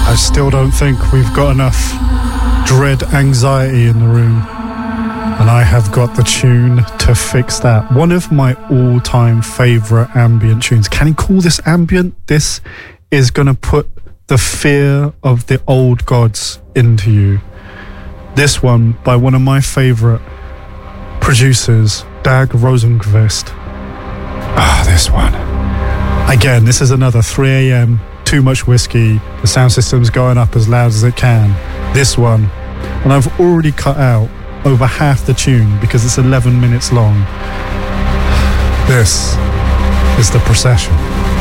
I still don't think we've got enough dread anxiety in the room. And I have got the tune to fix that. One of my all-time favourite ambient tunes. Can you call this ambient? This is going to put the fear of the old gods into you. This one by one of my favourite producers, Dag Rosenqvist. This one. Again, this is another 3 a.m, too much whiskey, the sound system's going up as loud as it can. This one. And I've already cut out over half the tune because it's 11 minutes long. This is The Procession.